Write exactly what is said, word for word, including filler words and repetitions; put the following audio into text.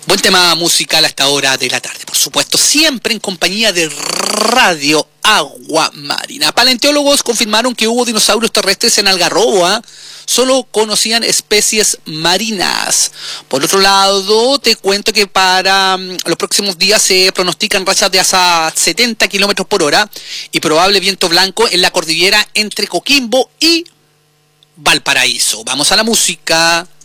Buen tema musical a esta hora de la tarde, por supuesto, siempre en compañía de Radio Agua Marina. Paleontólogos confirmaron que hubo dinosaurios terrestres en Algarrobo, solo conocían especies marinas. Por otro lado, te cuento que para um, los próximos días se pronostican rachas de hasta setenta kilómetros por hora y probable viento blanco en la cordillera entre Coquimbo y Valparaíso. Vamos a la música.